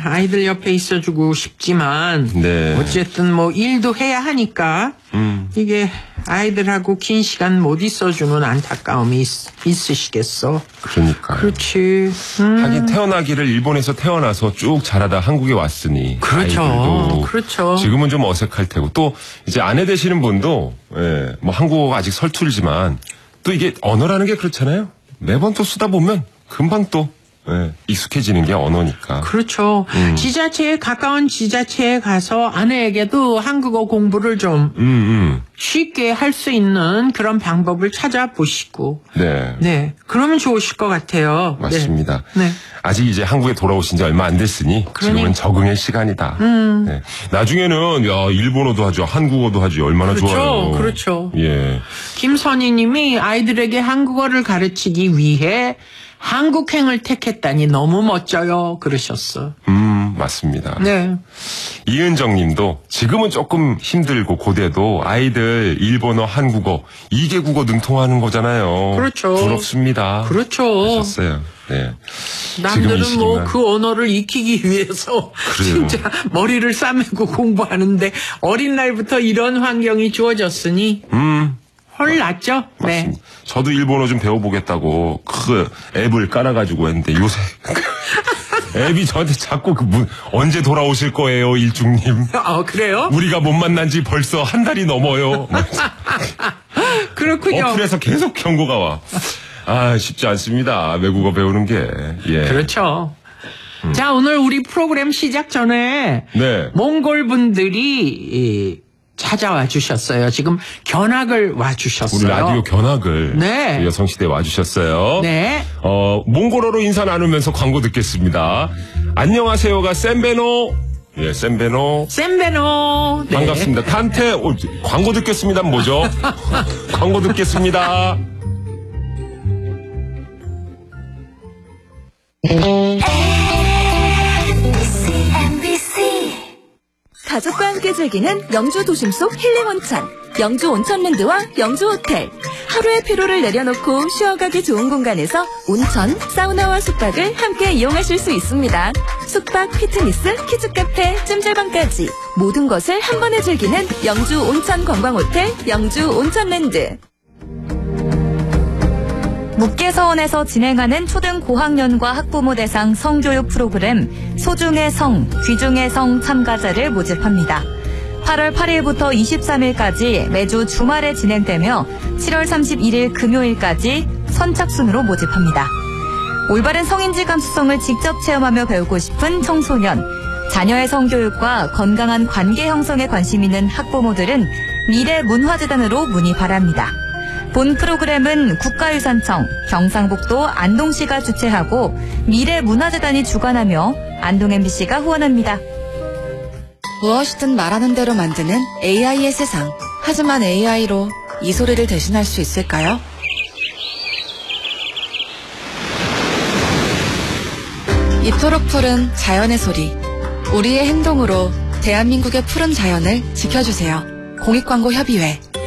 아이들 옆에 있어주고 싶지만 네. 어쨌든 뭐 일도 해야 하니까 이게 아이들하고 긴 시간 못 있어주는 안타까움이 있으시겠어. 그러니까. 그렇지. 하긴 태어나기를 일본에서 태어나서 쭉 자라다 한국에 왔으니. 그렇죠. 아이들도 그렇죠. 지금은 좀 어색할 테고 또 이제 아내 되시는 분도 예, 뭐 한국어가 아직 서툴지만 또 이게 언어라는 게 그렇잖아요. 매번 또 쓰다 보면 금방 또 예, 익숙해지는 게 언어니까. 그렇죠. 지자체에 가까운 지자체에 가서 아내에게도 한국어 공부를 좀 쉽게 할 수 있는 그런 방법을 찾아보시고. 네. 네. 그러면 좋으실 것 같아요. 맞습니다. 네. 아직 이제 한국에 돌아오신 지 얼마 안 됐으니 지금은 적응의 시간이다. 네. 나중에는 야 일본어도 하죠. 한국어도 하죠. 얼마나 그렇죠. 좋아요. 그렇죠. 예. 김선희 님이 아이들에게 한국어를 가르치기 위해 한국행을 택했다니 너무 멋져요. 그러셨어. 맞습니다. 네. 이은정 님도 지금은 조금 힘들고 고대도 아이들 일본어, 한국어 2개국어 능통하는 거잖아요. 그렇죠. 부럽습니다. 그렇죠. 하셨어요. 네. 남들은 뭐 그 언어를 익히기 위해서 그래요. 진짜 머리를 싸매고 공부하는데 어린 날부터 이런 환경이 주어졌으니 훨 낫죠. 네. 맞습니다. 저도 일본어 좀 배워보겠다고 그 앱을 깔아가지고 했는데 요새 앱이 저한테 자꾸 언제 돌아오실 거예요, 일중님. 그래요? 우리가 못 만난 지 벌써 한 달이 넘어요. 그렇군요. 어플에서 계속 경고가 와. 아, 쉽지 않습니다. 외국어 배우는 게. 예. 그렇죠. 자, 오늘 우리 프로그램 시작 전에 네. 몽골 분들이 찾아와 주셨어요. 지금 견학을 와 주셨어요. 우리 라디오 견학을 네. 여성시대에 와주셨어요. 네. 몽골어로 인사 나누면서 광고 듣겠습니다. 안녕하세요가 센베노. 예, 센베노. 센베노. 네. 반갑습니다. 탄테. 광고 듣겠습니다. 뭐죠? 광고 듣겠습니다. 가족과 함께 즐기는 영주 도심 속 힐링 온천, 영주 온천랜드와 영주 호텔. 하루의 피로를 내려놓고 쉬어가기 좋은 공간에서 온천, 사우나와 숙박을 함께 이용하실 수 있습니다. 숙박, 피트니스, 키즈카페, 찜질방까지 모든 것을 한 번에 즐기는 영주 온천 관광호텔, 영주 온천랜드. 묵계서원에서 진행하는 초등 고학년과 학부모 대상 성교육 프로그램 소중의 성, 귀중의 성 참가자를 모집합니다. 8월 8일부터 23일까지 매주 주말에 진행되며 7월 31일 금요일까지 선착순으로 모집합니다. 올바른 성인지 감수성을 직접 체험하며 배우고 싶은 청소년, 자녀의 성교육과 건강한 관계 형성에 관심 있는 학부모들은 미래문화재단으로 문의 바랍니다. 본 프로그램은 국가유산청, 경상북도 안동시가 주최하고 미래문화재단이 주관하며 안동 MBC가 후원합니다. 무엇이든 말하는 대로 만드는 AI의 세상. 하지만 AI로 이 소리를 대신할 수 있을까요? 이토록 푸른 자연의 소리. 우리의 행동으로 대한민국의 푸른 자연을 지켜주세요. 공익광고협의회